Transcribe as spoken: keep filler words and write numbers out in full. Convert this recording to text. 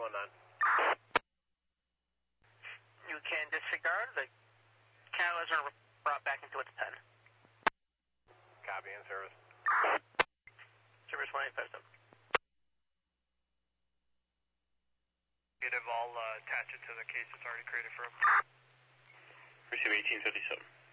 one nine. You can disregard. The catalysts are brought back into its pen. Copy in service. Service one eight five seven. Negative, I'll uh, attach it to the case that's already created for him. Receive eighteen fifty-seven.